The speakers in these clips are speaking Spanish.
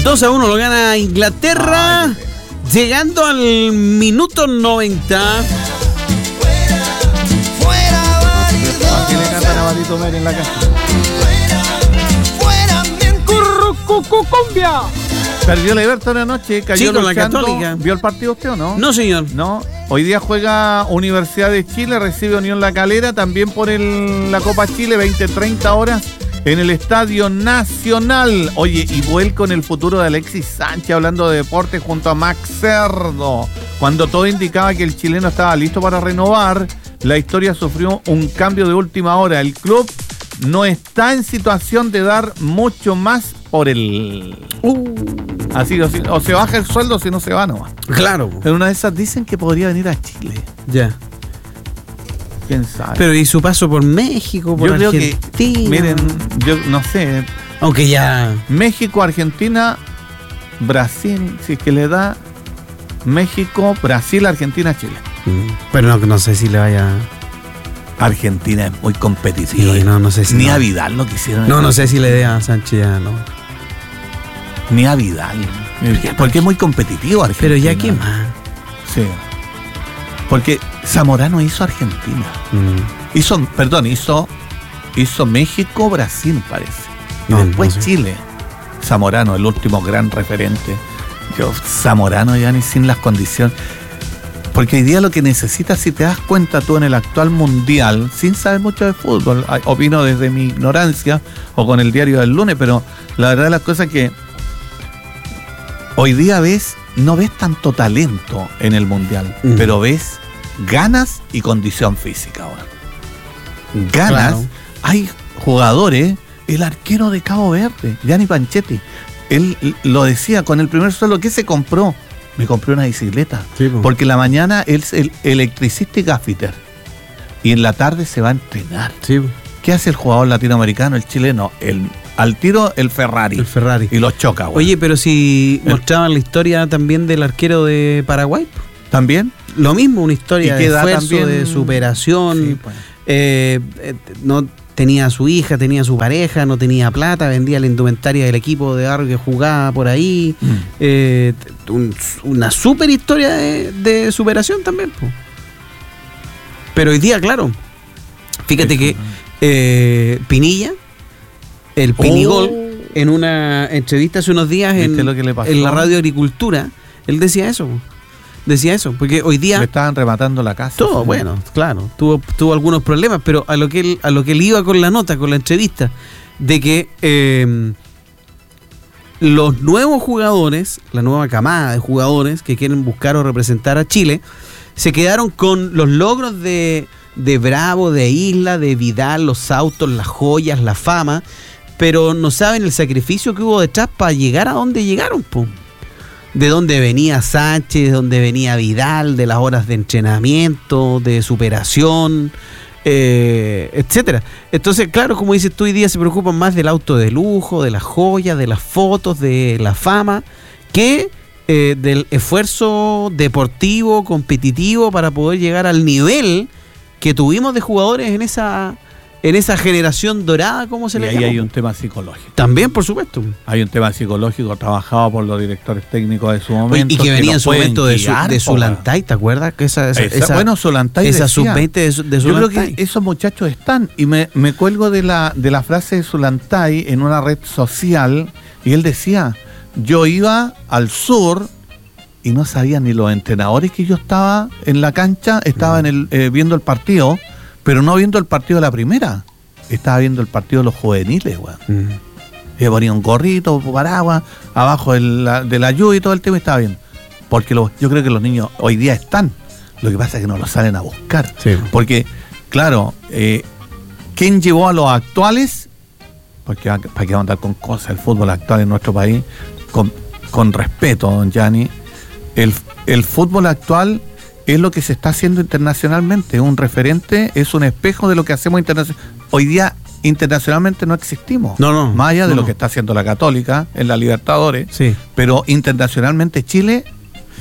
2-1 lo gana Inglaterra. Ay, llegando al minuto 90. ¿A qué le cantan a Batito Mer en la casa? ¡Cumbia! Perdió la Everton anoche, cayó Sí, con la luchando. Católica. ¿Vio el partido usted o no? No, señor. No. Hoy día juega Universidad de Chile, recibe Unión La Calera, también por la Copa Chile, 20-30 horas en el Estadio Nacional. Oye, y vuelco en el futuro de Alexis Sánchez, hablando de deporte junto a Max Cerdo. Cuando todo indicaba que el chileno estaba listo para renovar, la historia sufrió un cambio de última hora. El club no está en situación de dar mucho más por él. Así, o se baja el sueldo, si no se va nomás. Claro. En una de esas dicen que podría venir a Chile. Ya. ¿Quién sabe? Pero ¿y su paso por México, por yo creo Argentina? que, miren, yo no sé, Aunque ya... México, Argentina, Brasil, si es que le da México, Brasil, Argentina, Chile. Pero no sé si le vaya... Argentina es muy competitiva. Sí, no sé si... Ni no. a Vidal lo quisieron. No sé si le dé a Sánchez ya, no. Ni a Vidal. Porque es muy competitivo Argentina. Pero ya, ¿qué más? Sí. Porque Zamorano hizo Argentina. Hizo México, Brasil, parece. Y después no sé. Chile. Zamorano, el último gran referente. Zamorano ya ni sin las condiciones. Porque hoy día lo que necesitas, si te das cuenta tú en el actual mundial, sin saber mucho de fútbol, opino desde mi ignorancia o con el diario del lunes, pero la verdad de las cosas es que hoy día no ves tanto talento en el mundial, pero ves ganas y condición física. Bueno. Ganas, claro. Hay jugadores, el arquero de Cabo Verde, Gianni Panchetti, él lo decía, con el primer sueldo que se compró, me compré una bicicleta, sí, porque en la mañana él es el electricista y gaffiter y en la tarde se va a entrenar. Sí. ¿Qué hace el jugador latinoamericano, el chileno? Al tiro el Ferrari. El Ferrari. Y los choca. Bueno. Oye, pero si mostraban la historia también del arquero de Paraguay. ¿También? Lo mismo, una historia de esfuerzo, también, de superación. Sí, pues. No tenía a su hija, tenía a su pareja, no tenía plata, vendía la indumentaria del equipo de barrio que jugaba por ahí. Una super historia de superación también. Po. Pero hoy día, claro, fíjate que Pinilla, el Pinigol, en una entrevista hace unos días en la Radio Agricultura, él decía eso. Porque hoy día... Le estaban rematando la casa. Todo, bueno, claro, tuvo algunos problemas, pero a lo que él iba con la nota, con la entrevista, de que los nuevos jugadores, la nueva camada de jugadores que quieren buscar o representar a Chile, se quedaron con los logros de Bravo, de Isla, de Vidal, los autos, las joyas, la fama, pero no saben el sacrificio que hubo detrás para llegar a donde llegaron, po. De dónde venía Sánchez, de dónde venía Vidal, de las horas de entrenamiento, de superación, etcétera. Entonces, claro, como dices tú, hoy día se preocupan más del auto de lujo, de las joyas, de las fotos, de la fama, que del esfuerzo deportivo, competitivo, para poder llegar al nivel que tuvimos de jugadores en esa generación dorada, como se le llama. Y ahí hay un tema psicológico. También, por supuesto. Hay un tema psicológico trabajado por los directores técnicos de su momento. Y que venía en su momento de Zulantay, ¿te acuerdas? Que bueno, Zulantay esa decía, sub-20 de Zulantay. Yo creo que esos muchachos están, y me cuelgo de la frase de Zulantay en una red social, y él decía, yo iba al sur y no sabía ni los entrenadores que yo estaba en la cancha, estaba viendo el partido, pero no viendo el partido de la primera, estaba viendo el partido de los juveniles, weón. Le ponía un gorrito, paraguas, abajo de la lluvia y todo el tema, y estaba bien. Porque yo creo que los niños hoy día están, lo que pasa es que no los salen a buscar. Sí. Porque, claro, ¿quién llevó a los actuales? Porque para qué vamos a andar con cosas, el fútbol actual en nuestro país, con respeto, don Gianni, el fútbol actual es lo que se está haciendo internacionalmente, es un referente, es un espejo de lo que hacemos internacionalmente. Hoy día internacionalmente no existimos, más allá de lo que está haciendo la Católica en la Libertadores, sí. Pero internacionalmente Chile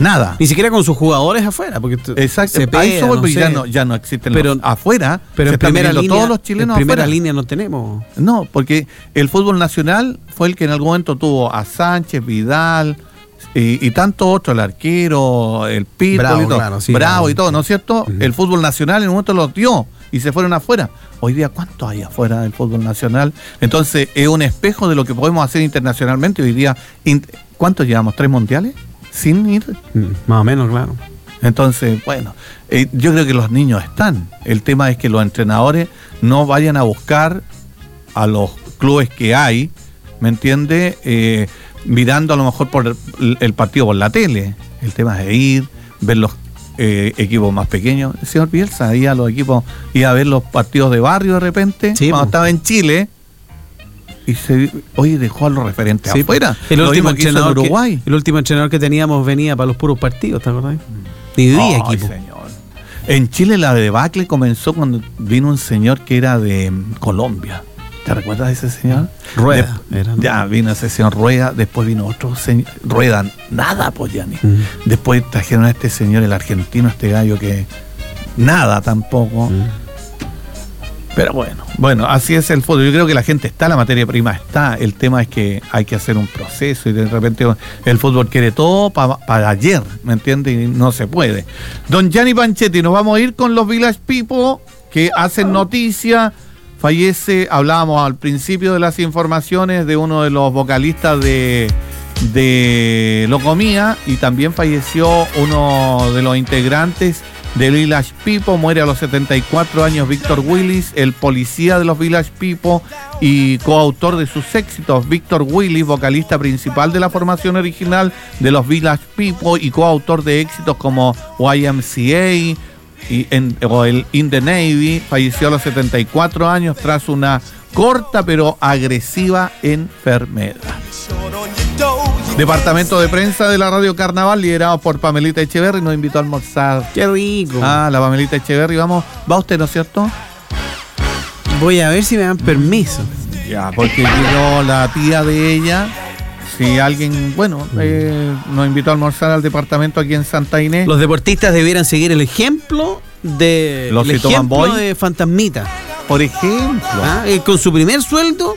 Nada. Ni siquiera con sus jugadores afuera, porque Exacto. Cepeda, A eso no sé. ya no existen Pero- los afuera. Pero se en están primera viniendo línea, todos los chilenos en primera afuera. línea no tenemos. No, porque el fútbol nacional fue el que en algún momento tuvo a Sánchez, Vidal y tanto otro, el arquero, el Pitbull Bravo, y todo, claro, sí, Bravo claro. y todo, ¿no es cierto? Ujú. El fútbol nacional en un momento los dio y se fueron afuera. Hoy día, ¿cuánto hay afuera del fútbol nacional? Entonces, es un espejo de lo que podemos hacer internacionalmente. Hoy día, ¿cuántos llevamos? ¿3 mundiales? Sin ir. Más o menos, claro. Entonces, bueno, yo creo que los niños están. El tema es que los entrenadores no vayan a buscar a los clubes que hay, ¿me entiende? Mirando a lo mejor por el partido por la tele. El tema es ir, ver los equipos más pequeños. El señor Bielsa iba a los equipos, iba a ver los partidos de barrio de repente, Sí, cuando po. estaba en Chile, y hoy dejó a los referentes Sí, afuera. el Lo último mismo que hizo en entrenador Uruguay. el último entrenador que teníamos venía para los puros partidos, ¿te acordás? Ni vivía Ay, equipo. señor. En Chile la debacle comenzó cuando vino un señor que era de Colombia. ¿Te recuerdas de ese señor? Rueda, era, ¿no? Ya vino ese señor Rueda, después vino otro señor. Rueda, nada, pues ya ni. Después trajeron a este señor, el argentino, este gallo que nada tampoco. Pero bueno, así es el fútbol. Yo creo que la gente está, la materia prima está. El tema es que hay que hacer un proceso y de repente el fútbol quiere todo para ayer, ¿me entiendes? Y no se puede. Don Gianni Panchetti, nos vamos a ir con los Village People que hacen noticia. Fallece, hablábamos al principio de las informaciones de uno de los vocalistas de Locomía, y también falleció uno de los integrantes de Village People, muere a los 74 años Víctor Willis, el policía de los Village People y coautor de sus éxitos. Víctor Willis, vocalista principal de la formación original de los Village People y coautor de éxitos como YMCA o el In the Navy, falleció a los 74 años tras una corta pero agresiva enfermedad. Departamento de prensa de la Radio Carnaval, liderado por Pamelita Echeverry, nos invitó a almorzar. Qué rico. Ah, la Pamelita Echeverry, vamos. ¿Va usted, no es cierto? Voy a ver si me dan permiso. Ya, porque llegó la tía de ella. Si alguien, nos invitó a almorzar al departamento aquí en Santa Inés. Los deportistas debieran seguir el ejemplo de Los el Sito Bamboy. ejemplo de Fantasmita. Por ejemplo. ¿Ah? Con su primer sueldo